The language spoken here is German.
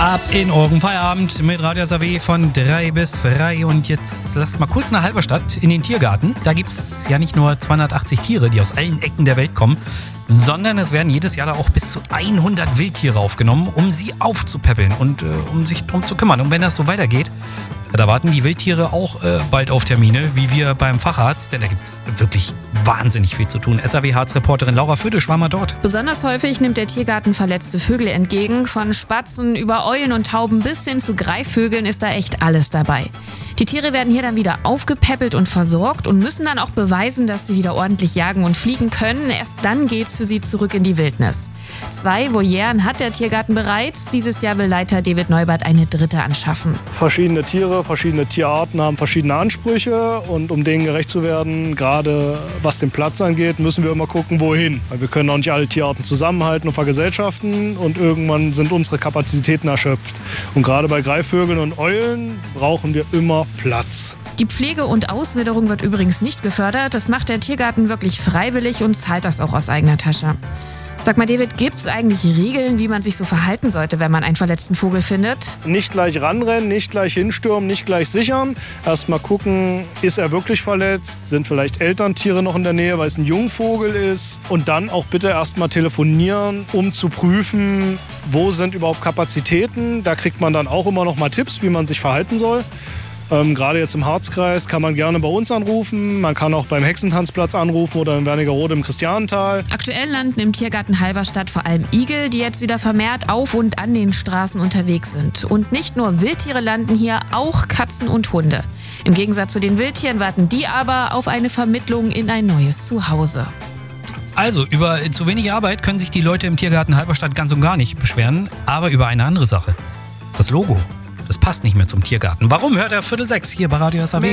Ab in euren Feierabend mit Radio SAW von 3 bis 3. Und jetzt lasst mal kurz nach Halberstadt in den Tiergarten. Da gibt es ja nicht nur 280 Tiere, die aus allen Ecken der Welt kommen, sondern es werden jedes Jahr da auch bis zu 100 Wildtiere aufgenommen, um sie aufzupäppeln und um sich drum zu kümmern. Und wenn das so weitergeht, da warten die Wildtiere auch bald auf Termine, wie wir beim Facharzt, denn da gibt es wirklich wahnsinnig viel zu tun. SAW-Harz-Reporterin Laura Födisch war mal dort. Besonders häufig nimmt der Tiergarten verletzte Vögel entgegen. Von Spatzen über Eulen und Tauben bis hin zu Greifvögeln ist da echt alles dabei. Die Tiere werden hier dann wieder aufgepäppelt und versorgt und müssen dann auch beweisen, dass sie wieder ordentlich jagen und fliegen können. Erst dann geht's für sie zurück in die Wildnis. 2 Volieren hat der Tiergarten bereits. Dieses Jahr will Leiter David Neubert eine dritte anschaffen. Verschiedene Tiere, verschiedene Tierarten haben verschiedene Ansprüche und um denen gerecht zu werden, gerade was den Platz angeht, müssen wir immer gucken, wohin. Weil wir können auch nicht alle Tierarten zusammenhalten und vergesellschaften und irgendwann sind unsere Kapazitäten erschöpft. Und gerade bei Greifvögeln und Eulen brauchen wir immer Platz. Die Pflege und Auswilderung wird übrigens nicht gefördert. Das macht der Tiergarten wirklich freiwillig und zahlt das auch aus eigener Tasche. Sag mal, David, gibt es eigentlich Regeln, wie man sich so verhalten sollte, wenn man einen verletzten Vogel findet? Nicht gleich ranrennen, nicht gleich hinstürmen, nicht gleich sichern. Erst mal gucken, ist er wirklich verletzt? Sind vielleicht Elterntiere noch in der Nähe, weil es ein Jungvogel ist? Und dann auch bitte erst mal telefonieren, um zu prüfen, wo sind überhaupt Kapazitäten. Da kriegt man dann auch immer noch mal Tipps, wie man sich verhalten soll. Gerade jetzt im Harzkreis kann man gerne bei uns anrufen. Man kann auch beim Hexentanzplatz anrufen oder in Wernigerode im Christianental. Aktuell landen im Tiergarten Halberstadt vor allem Igel, die jetzt wieder vermehrt auf und an den Straßen unterwegs sind. Und nicht nur Wildtiere landen hier, auch Katzen und Hunde. Im Gegensatz zu den Wildtieren warten die aber auf eine Vermittlung in ein neues Zuhause. Also, über zu wenig Arbeit können sich die Leute im Tiergarten Halberstadt ganz und gar nicht beschweren, aber über eine andere Sache. Das Logo. Das passt nicht mehr zum Tiergarten. Warum hört er 5:45 hier bei Radio SAW?